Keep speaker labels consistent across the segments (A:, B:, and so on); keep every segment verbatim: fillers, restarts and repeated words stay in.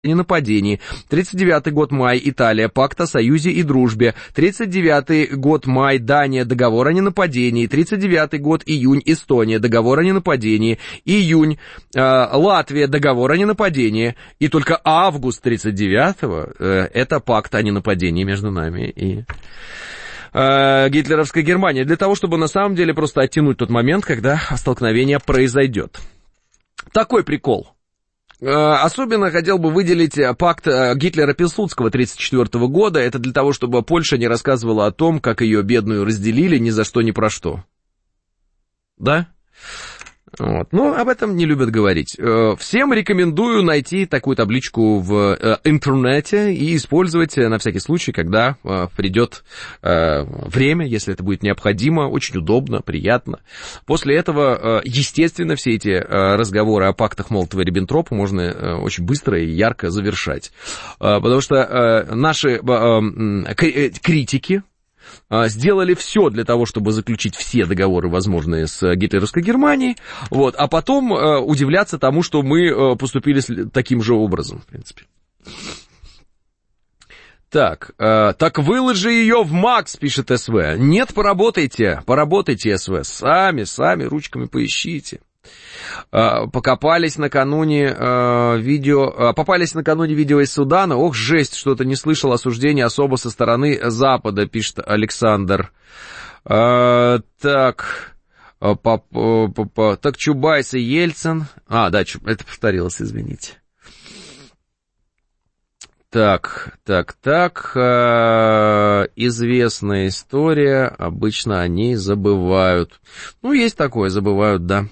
A: нападении. тридцать девятый год, май, Италия, пакт о союзе и дружбе. тридцать девятый год, май, Дания, договор о ненападении. тридцать девятый год, июнь, Эстония, договор о ненападении. Июнь, э, Латвия, договор о ненападении. И только август тридцать девятого э, это пакт о ненападении между нами и э, гитлеровской Германией. Для того, чтобы на самом деле просто оттянуть тот момент, когда столкновение произойдет. Такой прикол. Особенно хотел бы выделить пакт Гитлера-Пилсудского тридцать четвёртого года. Это для того, чтобы Польша не рассказывала о том, как ее бедную разделили ни за что, ни про что. Да? Вот. Но об этом не любят говорить. Всем рекомендую найти такую табличку в интернете и использовать на всякий случай, когда придет время, если это будет необходимо, очень удобно, приятно. После этого, естественно, все эти разговоры о пактах Молотова-Риббентропа можно очень быстро и ярко завершать. Потому что наши критики сделали все для того, чтобы заключить все договоры, возможные с гитлеровской Германией, вот, а потом э, удивляться тому, что мы э, поступили таким же образом, в принципе. Так, э, так выложи ее в Макс, пишет СВ. Нет, поработайте, поработайте, СВ, сами, сами ручками поищите. Покопались накануне э, видео, попались накануне видео из Судана. Ох, жесть, что-то не слышал осуждения особо со стороны Запада, пишет Александр. Э, так, по, по, по, так Чубайс и Ельцин. А, да, это повторилось, извините. Так, так, так, э, известная история, обычно о ней забывают. Ну, есть такое, забывают, да.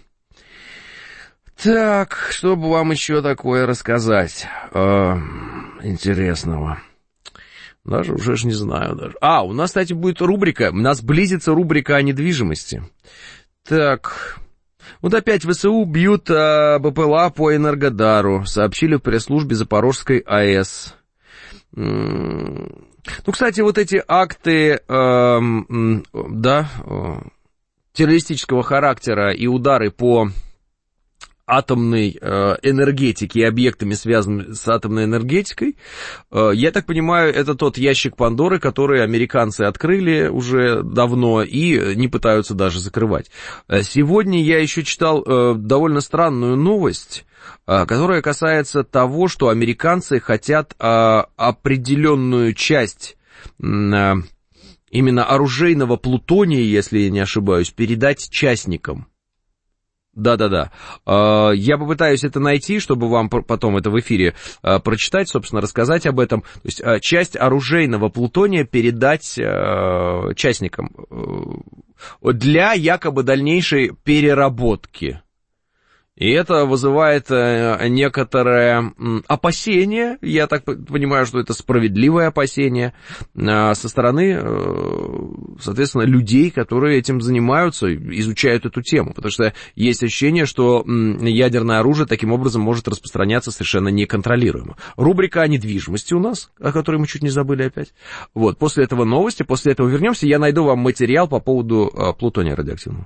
A: Так, что бы вам еще такое рассказать э, интересного? Даже уже ж не знаю даже. А, у нас, кстати, будет рубрика, у нас близится рубрика о недвижимости. Так, вот опять ВСУ бьют э, БПЛА по Энергодару, сообщили в пресс-службе Запорожской АЭС. Ну, кстати, вот эти акты, э, да, э, террористического характера и удары по атомной э, энергетики и объектами, связанными с атомной энергетикой. Э, я так понимаю, это тот ящик Пандоры, который американцы открыли уже давно и не пытаются даже закрывать. Сегодня я еще читал э, довольно странную новость, э, которая касается того, что американцы хотят э, определенную часть э, именно оружейного плутония, если я не ошибаюсь, передать частникам. Да-да-да. Я попытаюсь это найти, чтобы вам потом это в эфире прочитать, собственно, рассказать об этом. То есть часть оружейного плутония передать частникам для якобы дальнейшей переработки. И это вызывает некоторое опасение, я так понимаю, что это справедливое опасение со стороны, соответственно, людей, которые этим занимаются, изучают эту тему. Потому что есть ощущение, что ядерное оружие таким образом может распространяться совершенно неконтролируемо. Рубрика о недвижимости у нас, о которой мы чуть не забыли опять. Вот, после этого новости, после этого вернемся, я найду вам материал по поводу плутония радиоактивного.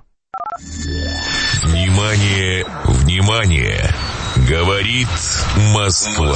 B: Внимание, внимание! Говорит Москва.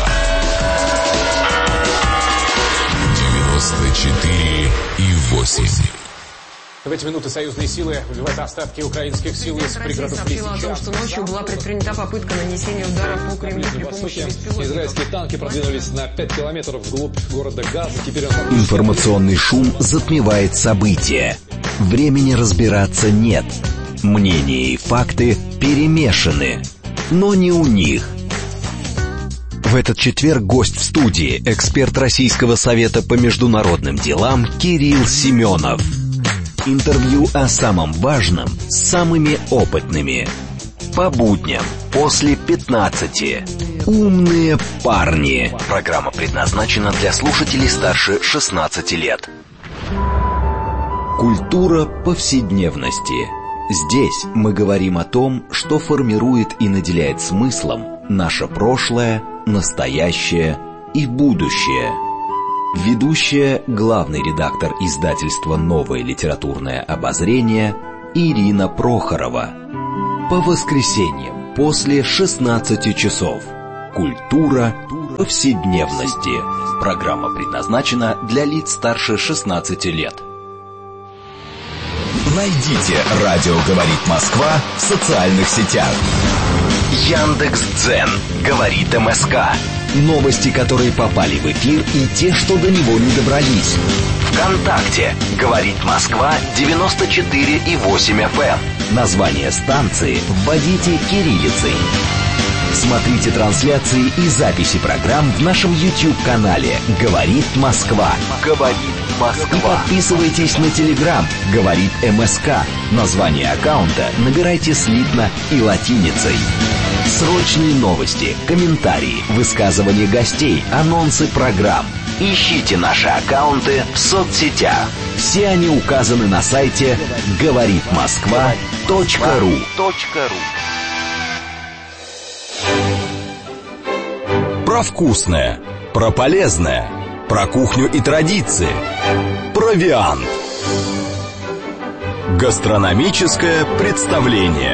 B: девяносто четыре и восемь.
C: В эти минуты союзные силы выбивают остатки украинских сил из пригородов Лисичанска.
D: Сообщила о том, что ночью была предпринята попытка нанесения удара по Кремлю при помощи беспилотников.
C: Израильские танки продвинулись на пять километров вглубь города Газа. Теперь он...
E: Информационный шум затмевает события. Времени разбираться нет. Мнения и факты перемешаны, но не у них. В этот четверг гость в студии, эксперт Российского совета по международным делам Кирилл Семенов. Интервью о самом важном с самыми опытными. По будням после пятнадцати. Умные парни. Программа предназначена для слушателей старше шестнадцати лет. Культура повседневности. Здесь мы говорим о том, что формирует и наделяет смыслом наше прошлое, настоящее и будущее. Ведущая, главный редактор издательства «Новое литературное обозрение» Ирина Прохорова. По воскресеньям после шестнадцати часов. Культура повседневности. Программа предназначена для лиц старше шестнадцати лет. Найдите «Радио говорит Москва» в социальных сетях. Яндекс.Дзен говорит МСК. Новости, которые попали в эфир, и те, что до него не добрались. ВКонтакте говорит Москва девяносто четыре и восемь эф эм. Название станции вводите кириллицей. Смотрите трансляции и записи программ в нашем YouTube-канале «Говорит Москва». «Говорит Москва». И подписывайтесь на Telegram «Говорит МСК». Название аккаунта набирайте слитно и латиницей. Срочные новости, комментарии, высказывания гостей, анонсы программ. Ищите наши аккаунты в соцсетях. Все они указаны на сайте говорит москва точка ру. Про вкусное, про полезное, про кухню и традиции. Провиант. Гастрономическое представление.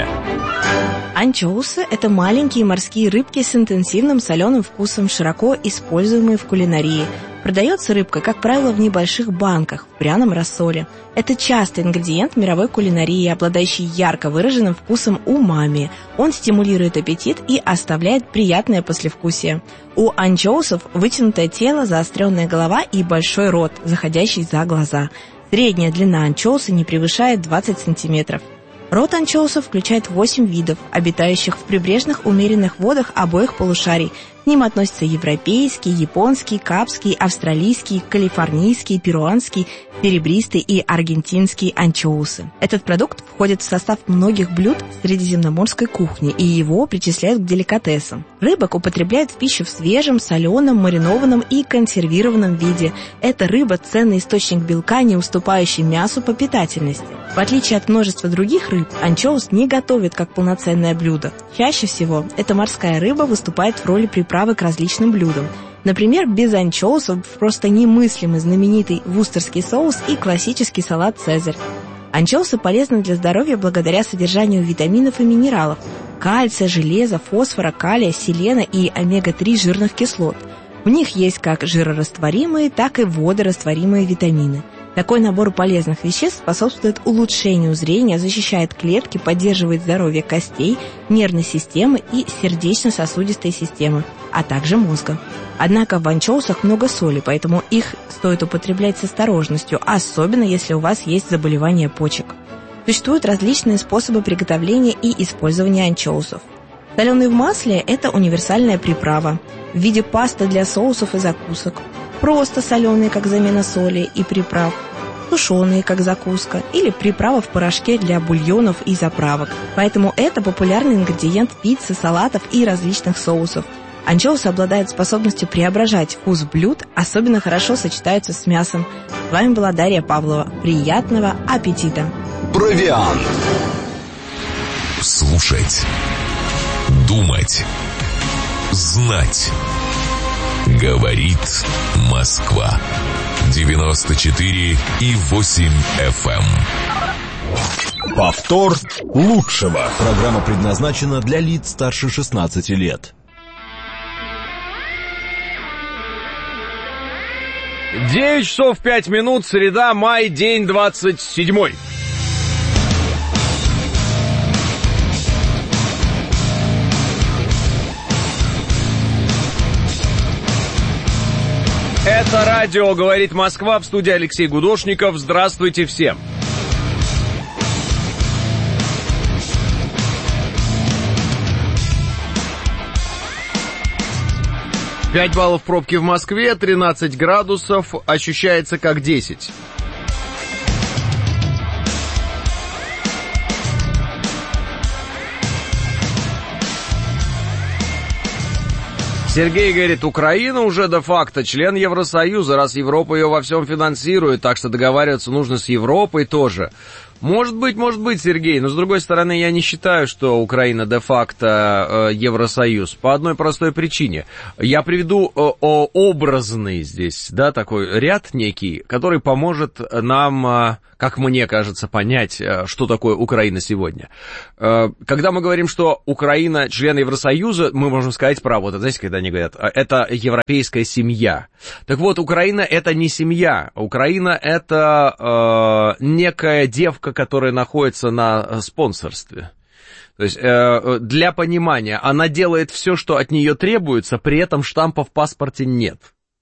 F: Анчоусы – это маленькие морские рыбки с интенсивным соленым вкусом, широко используемые в кулинарии. Продается рыбка, как правило, в небольших банках, в пряном рассоле. Это частый ингредиент мировой кулинарии, обладающий ярко выраженным вкусом умами. Он стимулирует аппетит и оставляет приятное послевкусие. У анчоусов вытянутое тело, заостренная голова и большой рот, заходящий за глаза. Средняя длина анчоуса не превышает двадцать сантиметров. Род анчоусов включает восемь видов, обитающих в прибрежных умеренных водах обоих полушарий. К ним относятся европейский, японский, капский, австралийский, калифорнийский, перуанский, серебристый и аргентинский анчоусы. Этот продукт входит в состав многих блюд средиземноморской кухни, и его причисляют к деликатесам. Рыбок употребляют в пищу в свежем, соленом, маринованном и консервированном виде. Эта рыба – ценный источник белка, не уступающий мясу по питательности. В отличие от множества других рыб, анчоус не готовят как полноценное блюдо. Чаще всего эта морская рыба выступает в роли приправы к различным блюдам. Например, без анчоусов просто немыслимый знаменитый вустерский соус и классический салат «Цезарь». Анчоусы полезны для здоровья благодаря содержанию витаминов и минералов – кальция, железа, фосфора, калия, селена и омега три жирных кислот. В них есть как жирорастворимые, так и водорастворимые витамины. Такой набор полезных веществ способствует улучшению зрения, защищает клетки, поддерживает здоровье костей, нервной системы и сердечно-сосудистой системы, а также мозга. Однако в анчоусах много соли, поэтому их стоит употреблять с осторожностью, особенно если у вас есть заболевание почек. Существуют различные способы приготовления и использования анчоусов. Соленый в масле – это универсальная приправа в виде пасты для соусов и закусок. Просто соленые, как замена соли и приправ, тушеные, как закуска, или приправа в порошке для бульонов и заправок. Поэтому это популярный ингредиент пиццы, салатов и различных соусов. Анчоусы обладают способностью преображать вкус блюд, особенно хорошо сочетаются с мясом. С вами была Дарья Павлова. Приятного аппетита!
E: Провиант.
B: Слушать. Думать. Знать. Говорит Москва. девяносто четыре и восемь эф эм.
E: Повтор лучшего. Программа предназначена для лиц старше шестнадцати лет.
A: девять часов пять минут, среда, май, день двадцать седьмой. Это радио «Говорит Москва», в студии Алексей Гудошников. Здравствуйте всем. пять баллов пробки в Москве, тринадцать градусов, ощущается как десять. Сергей говорит, Украина уже де-факто член Евросоюза, раз Европа ее во всем финансирует, так что договариваться нужно с Европой тоже. Может быть, может быть, Сергей, но с другой стороны, я не считаю, что Украина де-факто э, Евросоюз, по одной простой причине. Я приведу э, образный здесь, да, такой ряд некий, который поможет нам, э, как мне кажется, понять, э, что такое Украина сегодня. Э, когда мы говорим, что Украина член Евросоюза, мы можем сказать про, вот, знаете, когда они говорят, это европейская семья. Так вот, Украина это не семья, Украина это э, некая девка, которая находится на спонсорстве. То есть, э, для понимания, она делает все, что от нее требуется, при этом штампа в паспорте нет.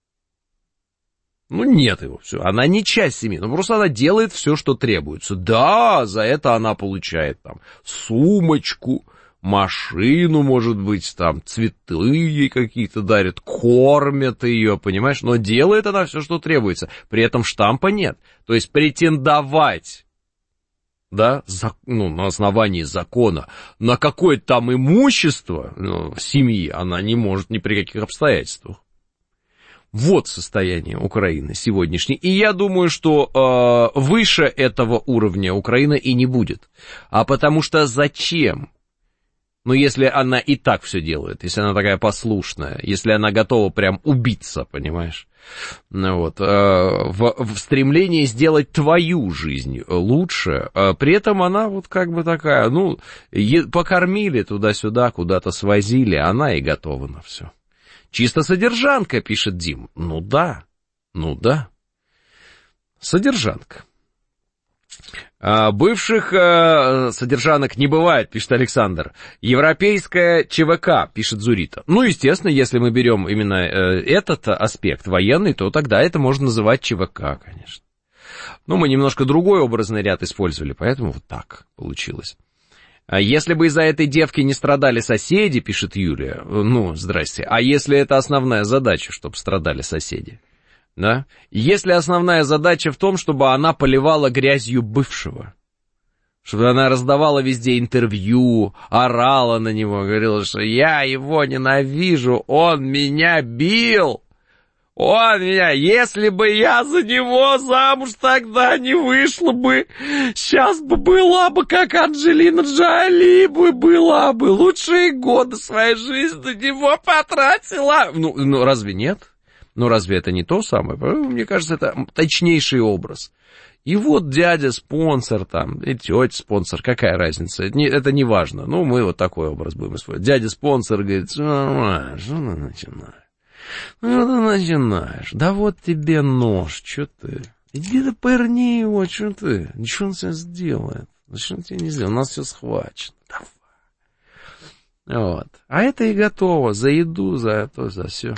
A: Ну, нет его, все. Она не часть семьи, но просто она делает все, что требуется. Да, за это она получает там сумочку, машину, может быть, там цветы ей какие-то дарят, кормят ее, понимаешь? Но делает она все, что требуется. При этом штампа нет. То есть претендовать, да, за, ну, на основании закона на какое-то там имущество, ну, семьи она не может ни при каких обстоятельствах. Вот состояние Украины сегодняшней. И я думаю, что э, выше этого уровня Украина и не будет. А потому что зачем? Ну, если она и так все делает, если она такая послушная, если она готова прям убиться, понимаешь? Ну, вот, э, в, в стремлении сделать твою жизнь лучше, э, при этом она вот как бы такая, ну, е- покормили туда-сюда, куда-то свозили, она и готова на все. Чисто содержанка, пишет Дим. Ну да, ну да. Содержанка. А, бывших а, содержанок не бывает, пишет Александр. Европейская ЧВК, пишет Зурита. Ну, естественно, если мы берем именно э, этот аспект военный, то тогда это можно называть ЧВК, конечно. Но мы немножко другой образный ряд использовали, поэтому вот так получилось. Если бы из-за этой девки не страдали соседи, пишет Юлия, ну, здрасте, а если это основная задача, чтобы страдали соседи, да? Если основная задача в том, чтобы она поливала грязью бывшего, чтобы она раздавала везде интервью, орала на него, говорила, что я его ненавижу, он меня бил, он меня, если бы я за него замуж тогда не вышла бы, сейчас бы была бы, как Анджелина Джоли бы была бы, лучшие годы своей жизни на него потратила. Ну, ну, разве нет? Ну, разве это не то самое? Мне кажется, это точнейший образ. И вот дядя-спонсор там, и тетя-спонсор, какая разница? Это не, это не важно. Ну, мы вот такой образ будем использовать. Дядя-спонсор говорит, что нормально, что ты начинаешь? Ну, что ты начинаешь? Да вот тебе нож, что ты? Иди да пырни его, что ты? Ничего он себе сделает. Зачем он тебе не сделает? У нас все схвачено. Давай. Вот. А это и готово. За еду, за это, за все.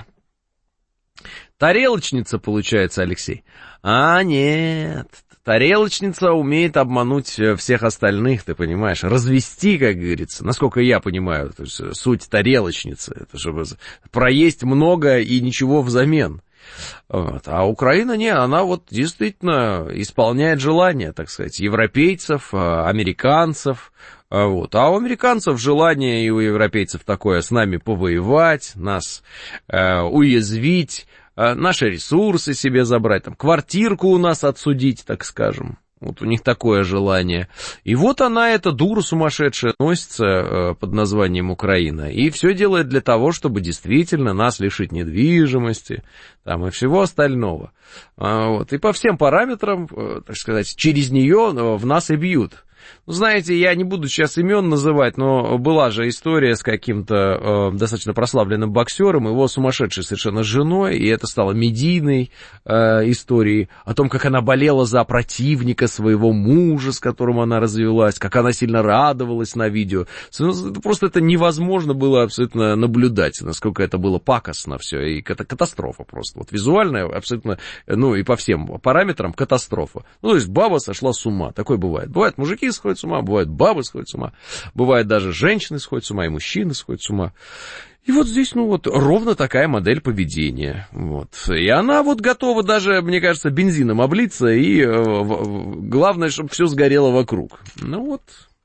A: Тарелочница, получается, Алексей. А, нет. Тарелочница умеет обмануть всех остальных, ты понимаешь, развести, как говорится, насколько я понимаю, то есть суть тарелочницы, это чтобы проесть много и ничего взамен. Вот. А Украина, не, она вот действительно исполняет желания, так сказать, европейцев, американцев. Вот. А у американцев желание и у европейцев такое с нами повоевать, нас э, уязвить, наши ресурсы себе забрать, там, квартирку у нас отсудить, так скажем. Вот у них такое желание. И вот она, эта дура сумасшедшая, носится э, под названием Украина. И все делает для того, чтобы действительно нас лишить недвижимости, там, и всего остального. А, вот. И по всем параметрам, э, так сказать, через нее в нас и бьют. Ну, знаете, я не буду сейчас имен называть, но была же история с каким-то э, достаточно прославленным боксером, его сумасшедшей совершенно женой, и это стало медийной э, историей о том, как она болела за противника своего мужа, с которым она развелась, как она сильно радовалась на видео. Просто это невозможно было абсолютно наблюдать, насколько это было пакостно все, и это катастрофа просто. Вот визуальная абсолютно, ну и по всем параметрам катастрофа. Ну, то есть баба сошла с ума, такое бывает. Бывает, мужики сходят с ума, бывают бабы сходят с ума, бывает даже женщины сходят с ума, и мужчины сходят с ума. И вот здесь, ну вот, ровно такая модель поведения. Вот. И она вот готова даже, мне кажется, бензином облиться, и э, главное, чтобы все сгорело вокруг. Ну вот.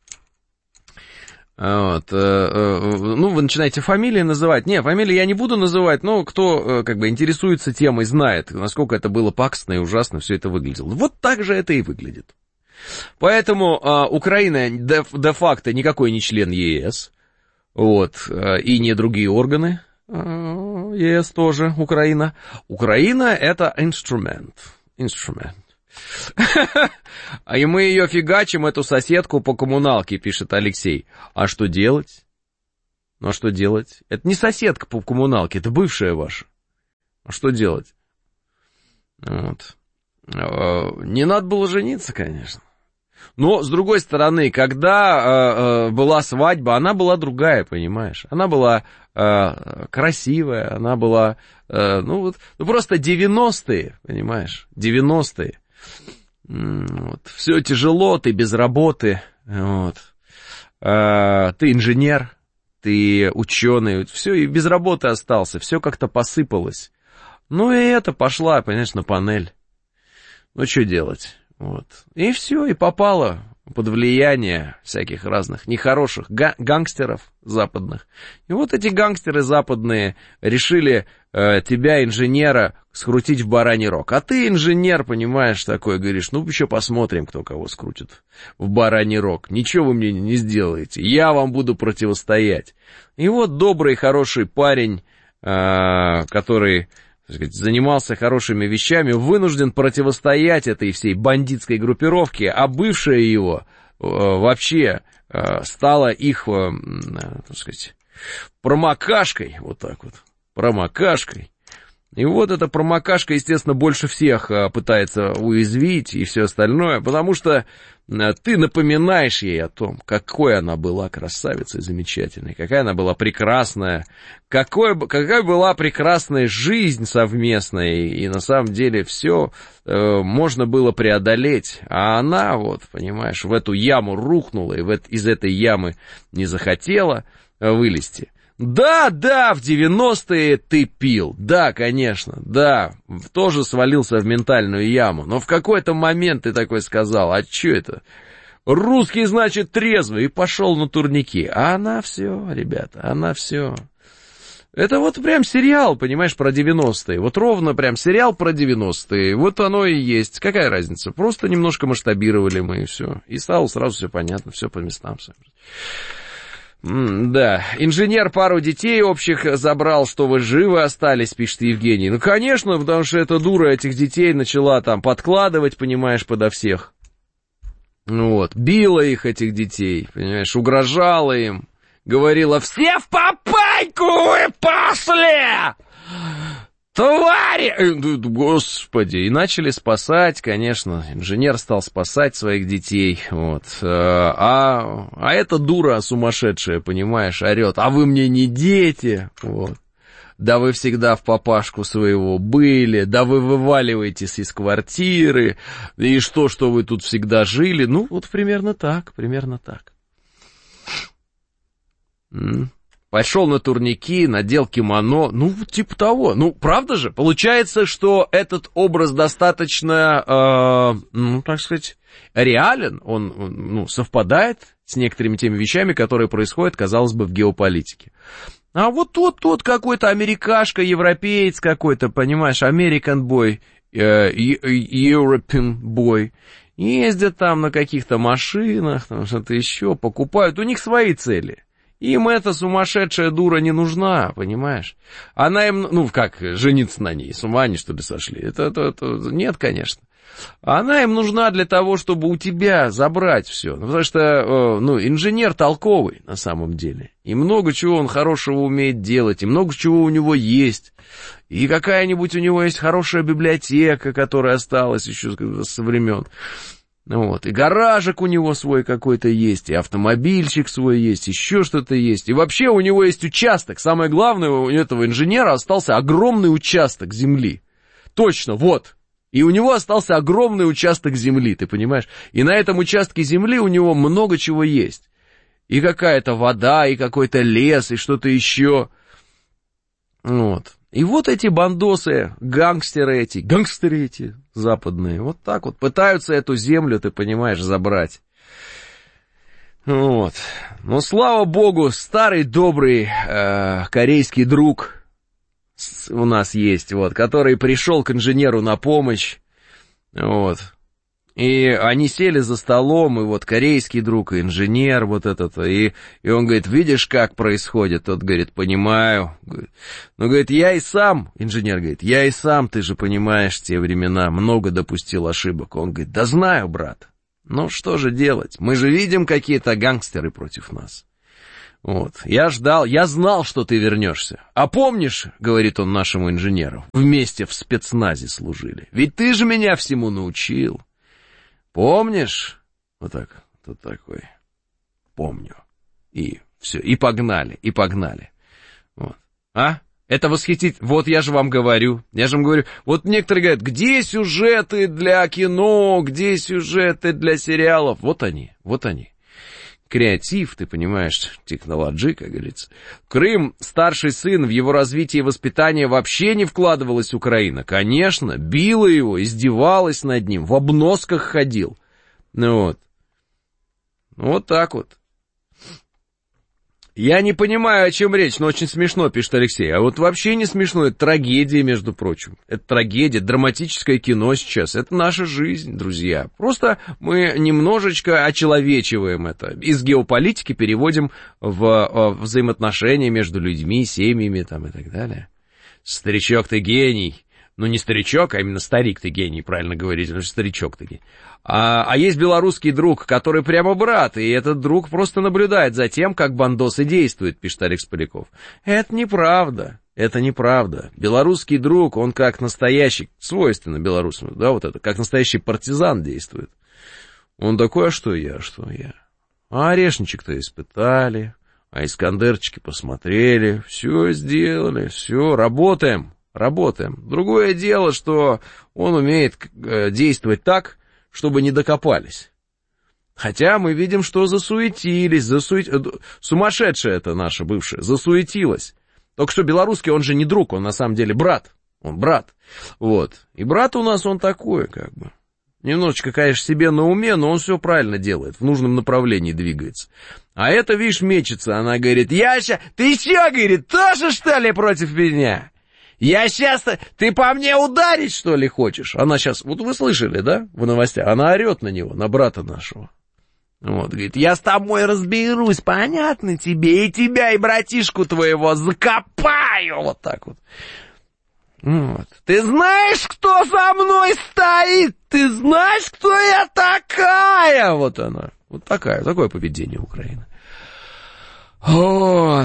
A: Вот, э, э, ну, вы начинаете фамилии называть. Не, фамилии я не буду называть, но кто э, как бы интересуется темой, знает, насколько это было пакостно и ужасно все это выглядело. Вот так же это и выглядит. Поэтому э, Украина де, де-факто никакой не член ЕС, вот, э, и не другие органы э, ЕС тоже, Украина. Украина — это инструмент, инструмент. И мы ее фигачим, эту соседку, по коммуналке, пишет Алексей. А что делать? Ну, а что делать? Это не соседка по коммуналке, это бывшая ваша. А что делать? Вот. Не надо было жениться, конечно. Но, с другой стороны, когда э, была свадьба, она была другая, понимаешь? Она была э, красивая, она была, э, ну, вот, ну, просто девяностые, понимаешь? девяностые. Вот. Все тяжело, ты без работы, вот. э, ты инженер, ты ученый, все, и без работы остался, все как-то посыпалось. Ну, и это пошла, понимаешь, на панель. Ну, что делать? Вот. И все, и попало под влияние всяких разных нехороших га- гангстеров западных. И вот эти гангстеры западные решили э, тебя, инженера, скрутить в бараний рог. А ты, инженер, понимаешь, такой, говоришь, ну, еще посмотрим, кто кого скрутит в бараний рог. Ничего вы мне не сделаете, я вам буду противостоять. И вот добрый, хороший парень, э, который... занимался хорошими вещами, вынужден противостоять этой всей бандитской группировке, а бывшая его э, вообще э, стала их, э, так сказать, промокашкой, вот так вот, промокашкой. И вот эта промокашка, естественно, больше всех э, пытается уязвить и все остальное, потому что э, ты напоминаешь ей о том, какой она была красавицей замечательной, какая она была прекрасная, какой, какая была прекрасная жизнь совместная, и, и на самом деле все э, можно было преодолеть, а она, вот, понимаешь, в эту яму рухнула и в, из этой ямы не захотела вылезти. Да, да, в девяностые ты пил, да, конечно, да, тоже свалился в ментальную яму, но в какой-то момент ты такой сказал, а что это? Русский, значит, трезвый, и пошел на турники, а она все, ребята, она все. Это вот прям сериал, понимаешь, про девяностые, вот ровно прям сериал про девяностые, вот оно и есть, какая разница, просто немножко масштабировали мы и все, и стало сразу все понятно, все по местам. Да, инженер пару детей общих забрал, что вы живы остались, пишет Евгений. Ну, конечно, потому что эта дура этих детей начала там подкладывать, понимаешь, подо всех. Ну вот, била их, этих детей, понимаешь, угрожала им, говорила, все в папайку вы пошли! Твари! Господи, и начали спасать, конечно, инженер стал спасать своих детей, вот, а, а эта дура сумасшедшая, понимаешь, орет, а вы мне не дети, вот, да вы всегда в папашку своего были, да вы вываливаетесь из квартиры, и что, что вы тут всегда жили, ну, вот примерно так, примерно так. М-м. Пошел на турники, надел кимоно, ну, типа того. Ну, правда же? Получается, что этот образ достаточно, э, ну, так сказать, реален, он, он, ну, совпадает с некоторыми теми вещами, которые происходят, казалось бы, в геополитике. А вот тот, тот какой-то америкашка, европеец какой-то, понимаешь, American boy, э, European boy, ездят там на каких-то машинах, там что-то еще, покупают, у них свои цели. Им эта сумасшедшая дура не нужна, понимаешь? Она им, ну, как, жениться на ней, с ума они, что ли, сошли? Это, это, это, нет, конечно. Она им нужна для того, чтобы у тебя забрать все. Потому что, ну, инженер толковый, на самом деле. И много чего он хорошего умеет делать, и много чего у него есть. И какая-нибудь у него есть хорошая библиотека, которая осталась еще со времен. Вот, и гаражик у него свой какой-то есть, и автомобильчик свой есть, еще что-то есть. И вообще у него есть участок. Самое главное, у этого инженера остался огромный участок земли. Точно, вот. И у него остался огромный участок земли, ты понимаешь? И на этом участке земли у него много чего есть. И какая-то вода, и какой-то лес, и что-то еще. Вот. И вот эти бандосы, гангстеры эти, гангстеры эти западные, вот так вот пытаются эту землю, ты понимаешь, забрать. Вот. Но, слава богу, старый добрый э, корейский друг у нас есть, вот, который пришел к инженеру на помощь, вот. И они сели за столом, и вот корейский друг, и инженер вот этот, и, и он говорит, видишь, как происходит? Тот говорит, понимаю. Ну, говорит, я и сам, инженер говорит, я и сам, ты же понимаешь, в те времена много допустил ошибок. Он говорит, да знаю, брат. Ну, что же делать? Мы же видим какие-то гангстеры против нас. Вот, я ждал, я знал, что ты вернешься. А помнишь, говорит он нашему инженеру, вместе в спецназе служили. Ведь ты же меня всему научил. Помнишь? Вот так, вот такой. Помню. И все, и погнали, и погнали. Вот. А? Это восхитительно. Вот я же вам говорю, я же вам говорю, вот некоторые говорят, где сюжеты для кино, где сюжеты для сериалов? Вот они, вот они. Креатив, ты понимаешь, технологи, как говорится. Крым, старший сын, в его развитие и воспитание вообще не вкладывалась Украина. Конечно, била его, издевалась над ним, в обносках ходил. Ну вот. Вот так вот. Я не понимаю, о чем речь, но очень смешно, пишет Алексей. А вот вообще не смешно, это трагедия, между прочим. Это трагедия, драматическое кино сейчас. Это наша жизнь, друзья. Просто мы немножечко очеловечиваем это. Из геополитики переводим в взаимоотношения между людьми, семьями там, и так далее. Старичок, ты гений. Ну, не старичок, а именно старик ты гений, правильно говорить. Старичок ты гений. А, а есть белорусский друг, который прямо брат, и этот друг просто наблюдает за тем, как бандосы действуют, пишет Алекс Поляков. Это неправда, это неправда. Белорусский друг, он как настоящий, свойственно белорусам, да, вот это, как настоящий партизан действует. Он такой, а что я, а что я? А орешничек-то испытали, а искандерчики посмотрели, все сделали, все, работаем, работаем. Другое дело, что он умеет действовать так, чтобы не докопались. Хотя мы видим, что засуетились, засует... сумасшедшая это наша бывшая, засуетилась. Только что белорусский, он же не друг, он на самом деле брат, он брат. Вот. И брат у нас он такой, как бы. Немножечко, конечно, себе на уме, но он все правильно делает, в нужном направлении двигается. А это, видишь, мечется, она говорит, я ща... Ты че, говорит, тоже, что ли, против меня? Я сейчас... Ты по мне ударить, что ли, хочешь? Она сейчас... Вот вы слышали, да, в новостях? Она орет на него, на брата нашего. Вот, говорит, я с тобой разберусь, понятно тебе? И тебя, и братишку твоего закопаю. Вот так вот. Вот. Ты знаешь, кто за мной стоит? Ты знаешь, кто я такая? Вот она. Вот такая, такое поведение Украины. Вот...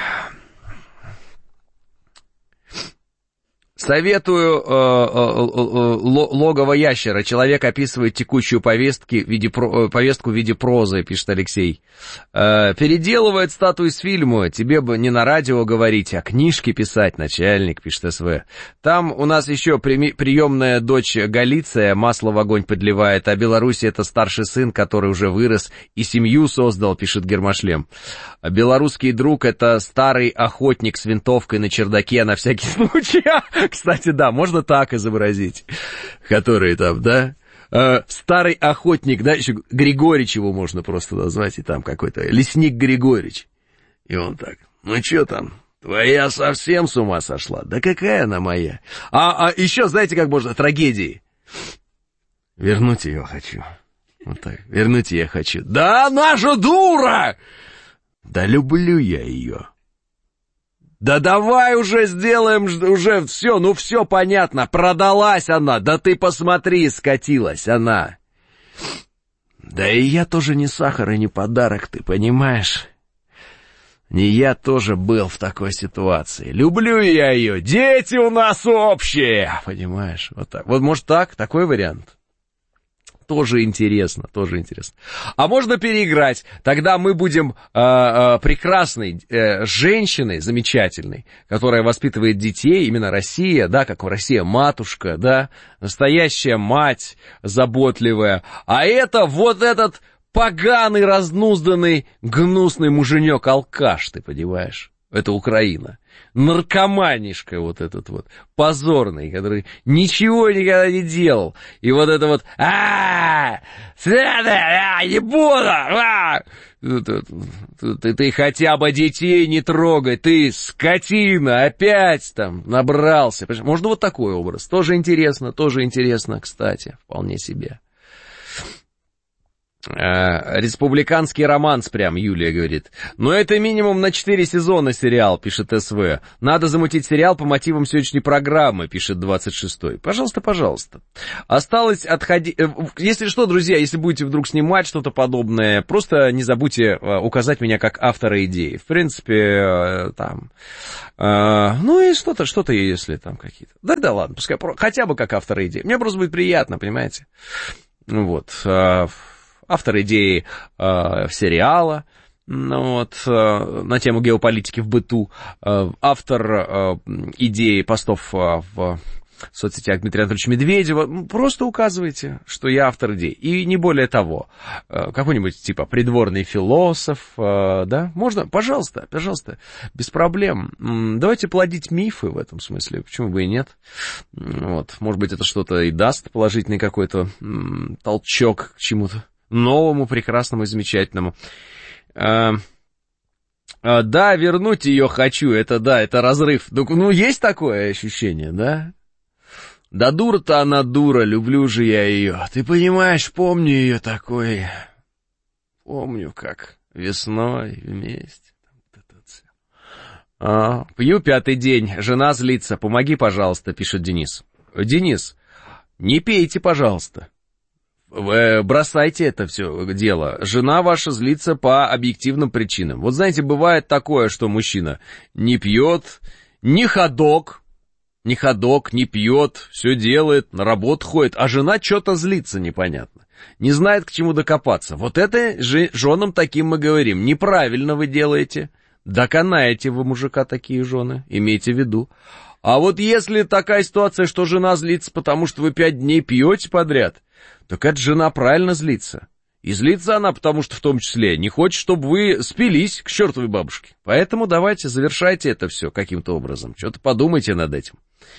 A: Советую э, э, логово ящера. Человек описывает текущую повестки в виде, про, повестку в виде прозы, пишет Алексей. Э, переделывает статую из фильма. Тебе бы не на радио говорить, а книжки писать, начальник, пишет СВ. Там у нас еще при, приемная дочь Галиция масло в огонь подливает, а Беларусь это старший сын, который уже вырос и семью создал, пишет Гермошлем. А белорусский друг это старый охотник с винтовкой на чердаке на всякий случай. Кстати, да, можно так изобразить, который там, да, э, старый охотник, да, еще Григорич его можно просто назвать, и там какой-то лесник Григорич, и он так, ну что там, твоя совсем с ума сошла, да какая она моя, а, а еще, знаете, как можно, трагедии, вернуть ее хочу, вот так, вернуть ее хочу, да она же дура, да люблю я ее. Да давай уже сделаем, уже все, ну все понятно, продалась она, да ты посмотри, скатилась она. Да и я тоже не сахар и не подарок, ты понимаешь? Не я тоже был в такой ситуации. Люблю я ее, дети у нас общие, понимаешь? Вот так. Вот может так, такой вариант. Тоже интересно, тоже интересно. А можно переиграть, тогда мы будем э, э, прекрасной э, женщиной, замечательной, которая воспитывает детей, именно Россия, да, как Россия матушка, да, настоящая мать заботливая, а это вот этот поганый, разнузданный, гнусный муженек-алкаш, ты понимаешь? Это Украина. Наркоманишка вот этот вот, позорный, который ничего никогда не делал. И вот это вот, а Света, не буду, ты хотя бы детей не трогай, ты скотина, опять там набрался. Можно вот такой образ, тоже интересно, тоже интересно, кстати, вполне себе. Республиканский романс прям, Юлия говорит. Но это минимум на четыре сезона сериал, пишет СВ. Надо замутить сериал по мотивам сегодняшней программы, пишет двадцать шестой. Пожалуйста, пожалуйста. Осталось отходить... Если что, друзья, если будете вдруг снимать что-то подобное, просто не забудьте указать меня как автора идеи. В принципе, там... Ну и что-то, что-то, если там какие-то... Да-да, ладно, пускай хотя бы как автора идеи. Мне просто будет приятно, понимаете? Вот... Автор идеи э, сериала, ну, вот, э, на тему геополитики в быту, э, автор э, идеи постов э, в соцсетях Дмитрия Анатольевича Медведева, просто указывайте, что я автор идей, и не более того. Э, какой-нибудь типа придворный философ, э, да, можно, пожалуйста, пожалуйста, без проблем. Давайте плодить мифы в этом смысле, почему бы и нет. Вот, может быть, это что-то и даст положительный какой-то м, толчок к чему-то новому, прекрасному и замечательному. А, а, да, вернуть ее хочу, это да, это разрыв. Ну, ну, есть такое ощущение, да? Да дура-то она дура, люблю же я ее. Ты понимаешь, помню ее такой. Помню, как весной вместе. А, пью пятый день, жена злится, помоги, пожалуйста, пишет Денис. Денис, не пейте, пожалуйста. Бросайте это все дело. Жена ваша злится по объективным причинам. Вот знаете, бывает такое, что мужчина не пьет, не ходок, не ходок, не пьет, все делает, на работу ходит, а жена что-то злится непонятно. Не знает, к чему докопаться. Вот это же женам таким мы говорим. Неправильно вы делаете. Доконаете вы мужика такие жены, имейте в виду. А вот если такая ситуация, что жена злится, потому что вы пять дней пьете подряд, так эта жена правильно злится. И злится она, потому что в том числе не хочет, чтобы вы спились к чертовой бабушке. Поэтому давайте завершайте это все каким-то образом. Что-то подумайте над этим.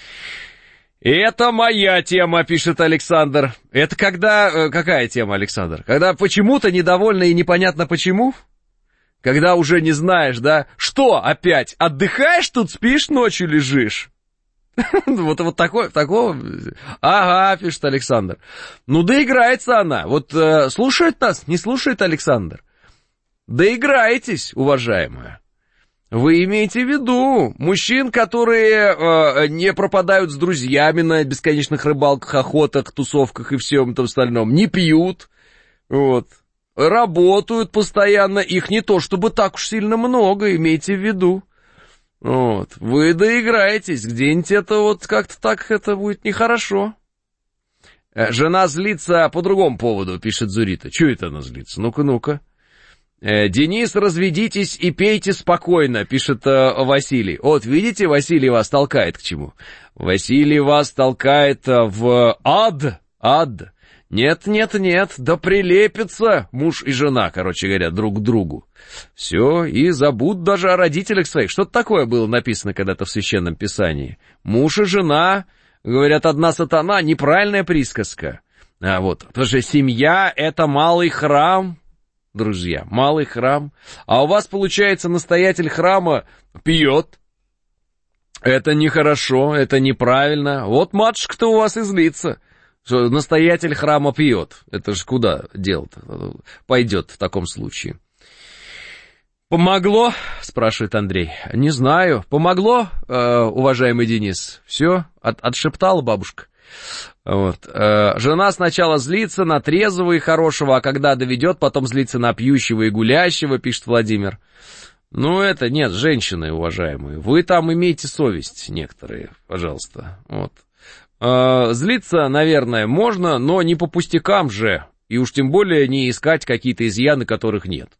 A: Это моя тема, пишет Александр. Это когда... Какая тема, Александр? Когда почему-то недовольна и непонятно почему? Когда уже не знаешь, да? Что опять? Отдыхаешь тут, спишь, ночью лежишь? Вот, вот такой, такого... Ага, пишет Александр. Ну, доиграется она. Вот э, слушает нас, не слушает Александр? Доиграетесь, уважаемая. Вы имеете в виду мужчин, которые э, не пропадают с друзьями на бесконечных рыбалках, охотах, тусовках и всем этом остальном, не пьют, вот, работают постоянно, их не то чтобы так уж сильно много, имейте в виду. Вот, вы доиграетесь, где-нибудь это вот как-то так это будет нехорошо. Жена злится по другому поводу, пишет Зурита. Чего это она злится? Ну-ка, ну-ка. Денис, разведитесь и пейте спокойно, пишет Василий. Вот, видите, Василий вас толкает к чему? Василий вас толкает в ад, ад. Нет, нет, нет, да прилепятся муж и жена, короче говоря, друг к другу. Все, и забудут даже о родителях своих. Что-то такое было написано когда-то в Священном Писании. Муж и жена, говорят, одна сатана, неправильная присказка. А вот, потому что семья — это малый храм, друзья, малый храм. А у вас, получается, настоятель храма пьет. Это нехорошо, это неправильно. Вот матушка-то у вас и злится. Что настоятель храма пьет. Это же куда дело-то пойдет в таком случае? Помогло? Спрашивает Андрей. Не знаю. Помогло, э, уважаемый Денис? Все? От, отшептала бабушка. Вот. Э, жена сначала злится на трезвого и хорошего, а когда доведет, потом злится на пьющего и гулящего, пишет Владимир. Ну, это нет, женщины, уважаемые. Вы там имеете совесть некоторые, пожалуйста. Вот. Злиться, наверное, можно, но не по пустякам же, и уж тем более не искать какие-то изъяны, которых нет.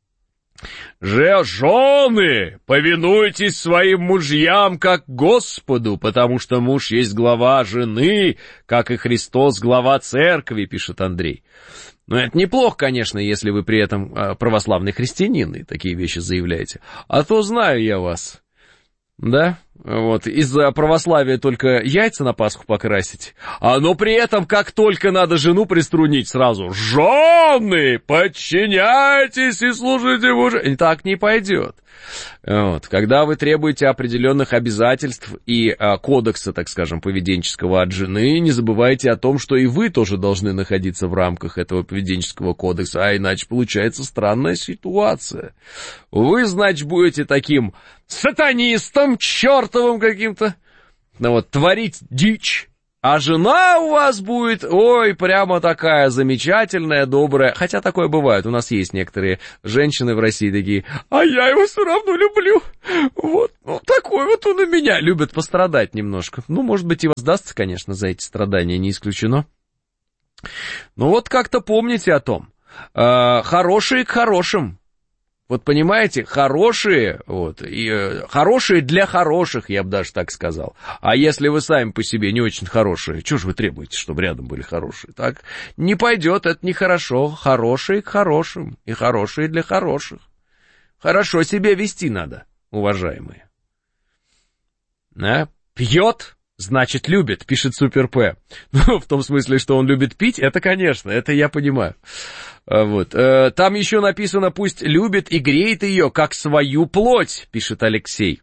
A: Же, жены, повинуйтесь своим мужьям как Господу, потому что муж есть глава жены, как и Христос глава церкви, пишет Андрей. Но это неплохо, конечно, если вы при этом православный христианин и такие вещи заявляете. А то знаю я вас. Да, вот, из-за православия только яйца на Пасху покрасить, а но при этом, как только надо жену приструнить, сразу «Жены, подчиняйтесь и служите мужу!» Так не пойдет. Вот. Когда вы требуете определенных обязательств и а, кодекса, так скажем, поведенческого от жены, не забывайте о том, что и вы тоже должны находиться в рамках этого поведенческого кодекса, а иначе получается странная ситуация. Вы, значит, будете таким сатанистом, чертовым каким-то, ну вот, творить дичь. А жена у вас будет, ой, прямо такая замечательная, добрая. Хотя такое бывает, у нас есть некоторые женщины в России такие, а я его все равно люблю. Вот, вот такой вот он у меня. Любят пострадать немножко. Ну, может быть, и воздастся, конечно, за эти страдания, не исключено. Но вот как-то помните о том. Э, хорошие к хорошим. Вот понимаете, хорошие, вот, и, э, хорошие для хороших, я бы даже так сказал. А если вы сами по себе не очень хорошие, что же вы требуете, чтобы рядом были хорошие? Так не пойдет, это нехорошо. Хорошие к хорошим и хорошие для хороших. Хорошо себя вести надо, уважаемые. А? Пьет, значит любит, пишет Супер П. Ну, в том смысле, что он любит пить, это, конечно, это я понимаю. Вот. Там еще написано, пусть любит и греет ее, как свою плоть, пишет Алексей.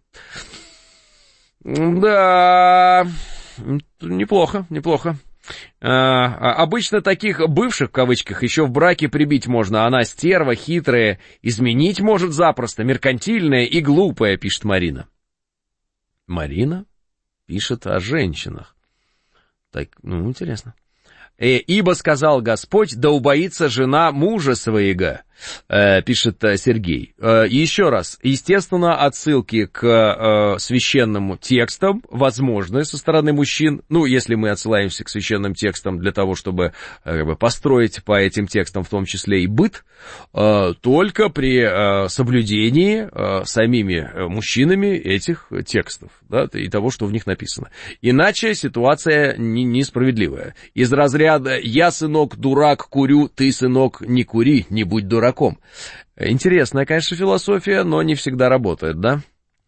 A: Да, неплохо, неплохо. А, обычно таких бывших, в кавычках, еще в браке прибить можно. Она стерва, хитрая, изменить может запросто, меркантильная и глупая, пишет Марина. Марина пишет о женщинах. Так, ну, интересно. «Ибо сказал Господь, да убоится жена мужа своего», э, пишет Сергей. Э, еще раз, естественно, отсылки к э, священным текстам возможны со стороны мужчин. Ну, если мы отсылаемся к священным текстам для того, чтобы э, как бы построить по этим текстам в том числе и быт, э, только при э, соблюдении э, самими мужчинами этих текстов, да, и того, что в них написано. Иначе ситуация не, несправедливая. Из разряда «я, сынок, дурак, курю, ты, сынок, не кури, не будь дураком». Интересная, конечно, философия, но не всегда работает, да?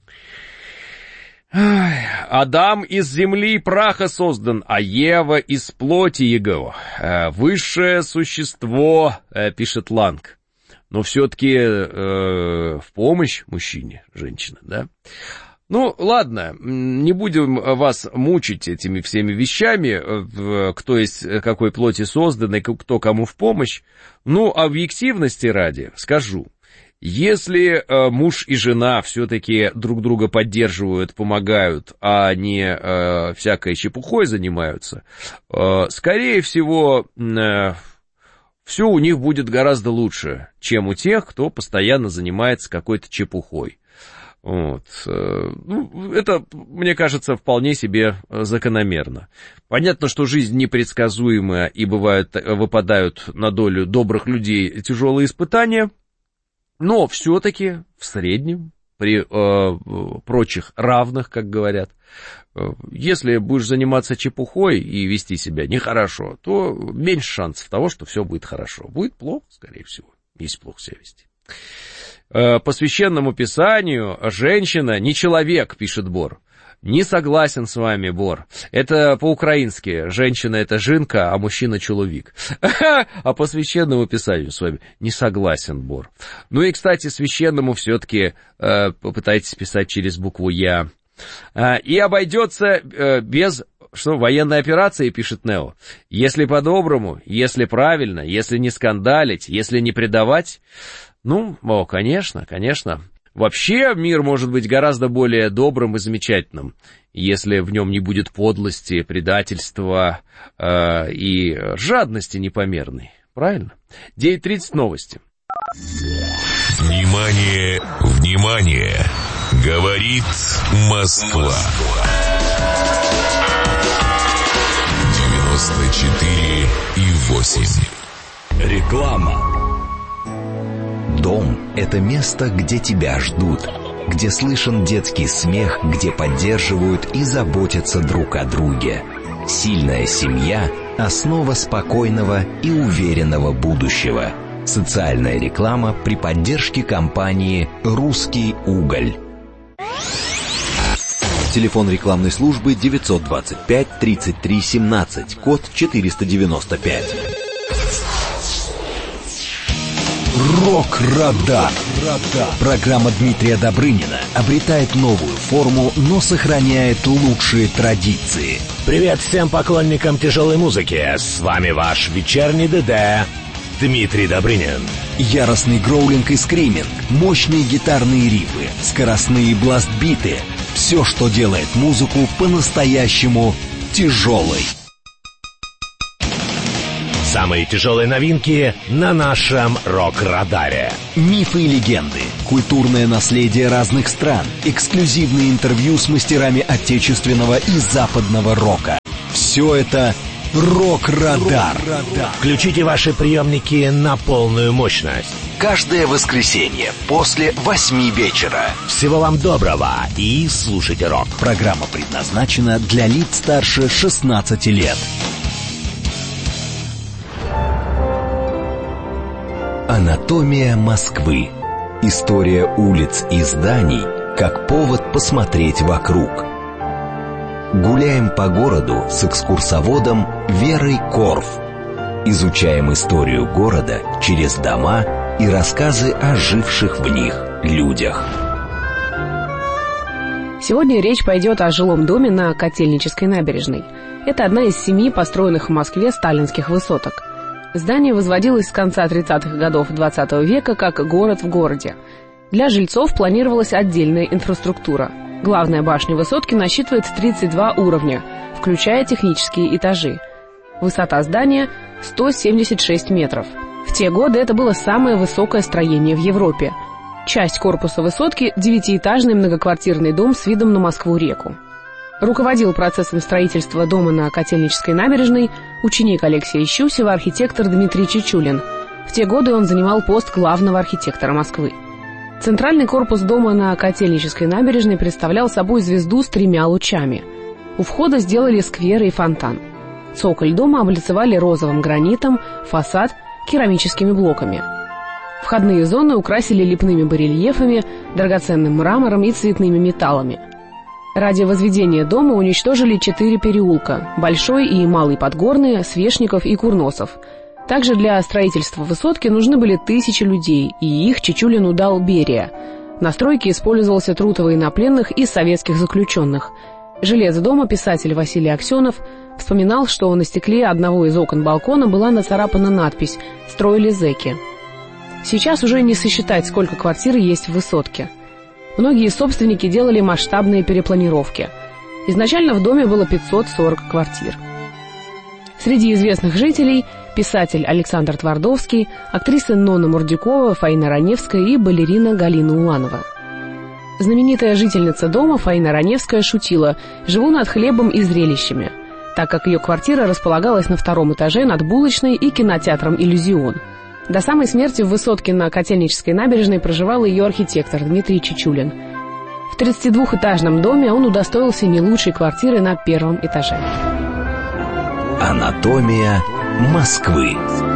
A: Адам из земли и праха создан, а Ева из плоти его. Высшее существо, пишет Ланг. Но все-таки э, в помощь мужчине женщина, да? Ну, ладно, не будем вас мучить этими всеми вещами, кто из какой плоти создан и кто кому в помощь. Ну, объективности ради скажу, если муж и жена все-таки друг друга поддерживают, помогают, а не всякой чепухой занимаются, скорее всего, все у них будет гораздо лучше, чем у тех, кто постоянно занимается какой-то чепухой. Вот. Ну, это, мне кажется, вполне себе закономерно. Понятно, что жизнь непредсказуемая, и бывают, выпадают на долю добрых людей тяжелые испытания, но все-таки в среднем, при э, прочих равных, как говорят, э, если будешь заниматься чепухой и вести себя нехорошо, то меньше шансов того, что все будет хорошо. Будет плохо, скорее всего, если плохо себя вести. По священному писанию женщина не человек, пишет Бор. Не согласен с вами, Бор. Это по-украински. Женщина — это жинка, а мужчина — человек. А по священному писанию с вами не согласен, Бор. Ну и, кстати, священному все-таки э, попытайтесь писать через букву «Я». Э, и обойдется э, без... Что, военной операции, пишет Нео. Если по-доброму, если правильно, если не скандалить, если не предавать... Ну, о, конечно, конечно. Вообще мир может быть гораздо более добрым и замечательным, если в нем не будет подлости, предательства э, и жадности непомерной. Правильно? девять тридцать новости.
B: Внимание, внимание! Говорит Москва. девяносто четыре и восемь.
E: Реклама. Дом – это место, где тебя ждут, где слышен детский смех, где поддерживают и заботятся друг о друге. Сильная семья – основа спокойного и уверенного будущего. Социальная реклама при поддержке компании «Русский уголь». Телефон рекламной службы девятьсот двадцать пять тридцать три семнадцать, код четыреста девяносто пять. Рок-радар. Программа Дмитрия Добрынина обретает новую форму, но сохраняет лучшие традиции.
G: Привет всем поклонникам тяжелой музыки. С вами ваш вечерний ДД Дмитрий Добрынин.
E: Яростный гроулинг и скриминг, мощные гитарные рифы, скоростные бласт-биты. Все, что делает музыку по-настоящему тяжелой.
G: Самые тяжелые новинки на нашем рок-радаре.
E: Мифы и легенды, культурное наследие разных стран, эксклюзивные интервью с мастерами отечественного и западного рока. Все это Рок-радар.
G: Включите ваши приемники на полную мощность.
E: Каждое воскресенье после восьми вечера.
G: Всего вам доброго и слушайте рок.
E: Программа предназначена для лиц старше шестнадцати лет. Анатомия Москвы. История улиц и зданий как повод посмотреть вокруг. Гуляем по городу с экскурсоводом Верой Корф. Изучаем историю города через дома и рассказы о живших в них людях.
H: Сегодня речь пойдет о жилом доме на Котельнической набережной. Это одна из семи построенных в Москве сталинских высоток. Здание возводилось с конца тридцатых годов двадцатого века как город в городе. Для жильцов планировалась отдельная инфраструктура. Главная башня высотки насчитывает тридцать два уровня, включая технические этажи. Высота здания – сто семьдесят шесть метров. В те годы это было самое высокое строение в Европе. Часть корпуса высотки – девятиэтажный многоквартирный дом с видом на Москву-реку. Руководил процессом строительства дома на Котельнической набережной ученик Алексея Щусева, архитектор Дмитрий Чечулин. В те годы он занимал пост главного архитектора Москвы. Центральный корпус дома на Котельнической набережной представлял собой звезду с тремя лучами. У входа сделали сквер и фонтан. Цоколь дома облицевали розовым гранитом, фасад – керамическими блоками. Входные зоны украсили лепными барельефами, драгоценным мрамором и цветными металлами. Ради возведения дома уничтожили четыре переулка – Большой и Малый Подгорные, Свешников и Курносов. Также для строительства высотки нужны были тысячи людей, и их Чечулину дал Берия. На стройке использовался труд военнопленных и советских заключенных. Жилец дома, писатель Василий Аксенов, вспоминал, что на стекле одного из окон балкона была нацарапана надпись «Строили зэки». Сейчас уже не сосчитать, сколько квартир есть в высотке. Многие собственники делали масштабные перепланировки. Изначально в доме было пятьсот сорок квартир. Среди известных жителей – писатель Александр Твардовский, актрисы Нонна Мурдюкова, Фаина Раневская и балерина Галина Уланова. Знаменитая жительница дома Фаина Раневская шутила: «Живу над хлебом и зрелищами», так как ее квартира располагалась на втором этаже над булочной и кинотеатром «Иллюзион». До самой смерти в высотке на Котельнической набережной проживал ее архитектор Дмитрий Чечулин. В тридцатидвухэтажном доме он удостоился не лучшей квартиры на первом этаже.
E: Анатомия Москвы.